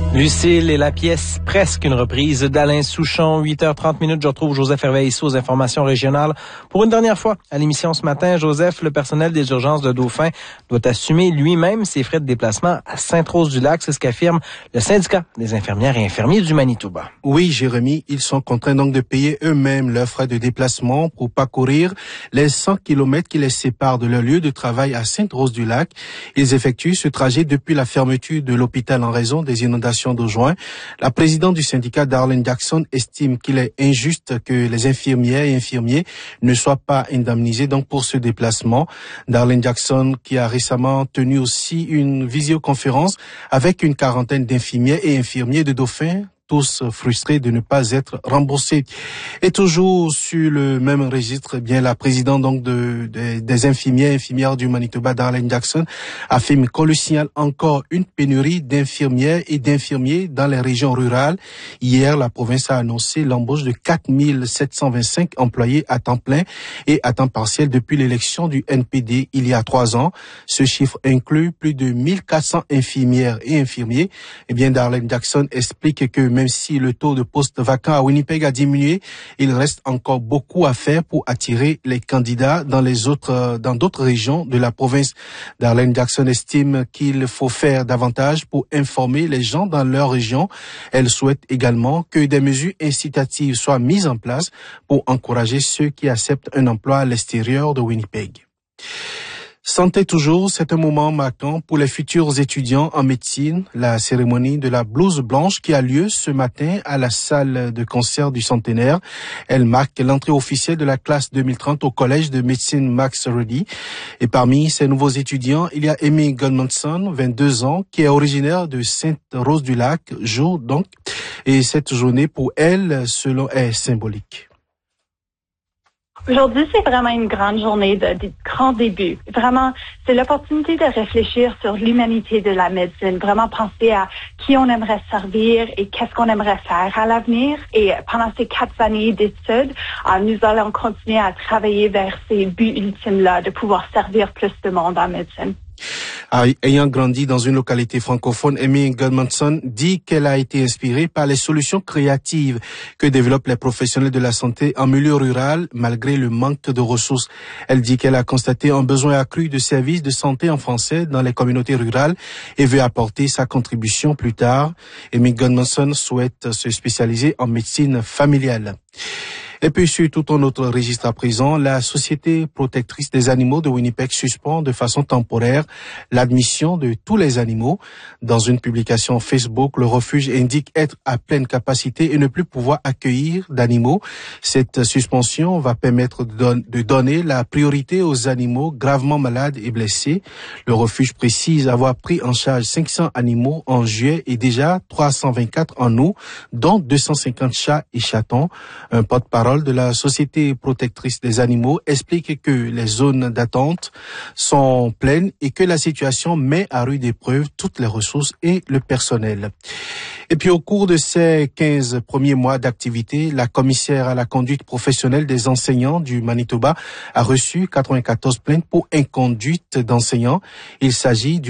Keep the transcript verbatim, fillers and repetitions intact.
Lucille et la pièce Presque, une reprise d'Alain Souchon. huit heures trente minutes, je retrouve Joseph Hervé ici aux informations régionales. Pour une dernière fois à l'émission ce matin, Joseph, le personnel des urgences de Dauphin doit assumer lui-même ses frais de déplacement à Sainte-Rose-du-Lac. C'est ce qu'affirme le syndicat des infirmières et infirmiers du Manitoba. Oui, Jérémy, ils sont contraints donc de payer eux-mêmes leurs frais de déplacement pour parcourir les cent kilomètres qui les séparent de leur lieu de travail à Sainte-Rose-du-Lac. Ils effectuent ce trajet depuis la fermeture de l'hôpital en raison des inondations de juin. La présidente du syndicat, Darlene Jackson, estime qu'il est injuste que les infirmières et infirmiers ne soient pas indemnisés donc pour ce déplacement. Darlene Jackson, qui a récemment tenu aussi une visioconférence avec une quarantaine d'infirmières et infirmiers de Dauphin, tous frustrés de ne pas être remboursés. Et toujours sur le même registre, eh bien la présidente donc de, de des infirmières et infirmières du Manitoba, Darlene Jackson, affirme qu'on lui signale encore une pénurie d'infirmières et d'infirmiers dans les régions rurales. Hier, la province a annoncé l'embauche de quatre mille sept cent vingt-cinq employés à temps plein et à temps partiel depuis l'élection du N P D il y a trois ans. Ce chiffre inclut plus de mille quatre cents infirmières et infirmiers. Eh bien, Darlene Jackson explique que même si le taux de postes vacants à Winnipeg a diminué, il reste encore beaucoup à faire pour attirer les candidats dans les autres, dans d'autres régions de la province. Darlene Jackson estime qu'il faut faire davantage pour informer les gens dans leur région. Elle souhaite également que des mesures incitatives soient mises en place pour encourager ceux qui acceptent un emploi à l'extérieur de Winnipeg. Santé toujours, c'est un moment marquant pour les futurs étudiants en médecine. La cérémonie de la blouse blanche qui a lieu ce matin à la salle de concert du Centenaire. Elle marque l'entrée officielle de la classe deux mille trente au collège de médecine Max Ruddy. Et parmi ces nouveaux étudiants, il y a Amy Goodmanson, vingt-deux ans, qui est originaire de Sainte-Rose-du-Lac, jour donc. Et cette journée, pour elle, selon est symbolique. Aujourd'hui, c'est vraiment une grande journée de, de grands débuts. Vraiment, c'est l'opportunité de réfléchir sur l'humanité de la médecine, vraiment penser à qui on aimerait servir et qu'est-ce qu'on aimerait faire à l'avenir. Et pendant ces quatre années d'études, euh, nous allons continuer à travailler vers ces buts ultimes-là, de pouvoir servir plus de monde en médecine. Ayant grandi dans une localité francophone, Amy Goodmanson dit qu'elle a été inspirée par les solutions créatives que développent les professionnels de la santé en milieu rural, malgré le manque de ressources. Elle dit qu'elle a constaté un besoin accru de services de santé en français dans les communautés rurales et veut apporter sa contribution plus tard. Amy Goodmanson souhaite se spécialiser en médecine familiale. Et puis sur tout un autre registre à présent, la Société protectrice des animaux de Winnipeg suspend de façon temporaire l'admission de tous les animaux. Dans une publication Facebook, le refuge indique être à pleine capacité et ne plus pouvoir accueillir d'animaux. Cette suspension va permettre de, don- de donner la priorité aux animaux gravement malades et blessés. Le refuge précise avoir pris en charge cinq cents animaux en juillet et déjà trois cent vingt-quatre en août, dont deux cent cinquante chats et chatons. Un porte-parole de la Société protectrice des animaux explique que les zones d'attente sont pleines et que la situation met à rude épreuve toutes les ressources et le personnel. Et puis au cours de ces quinze premiers mois d'activité, la commissaire à la conduite professionnelle des enseignants du Manitoba a reçu quatre-vingt-quatorze plaintes pour inconduite d'enseignants. Il s'agit du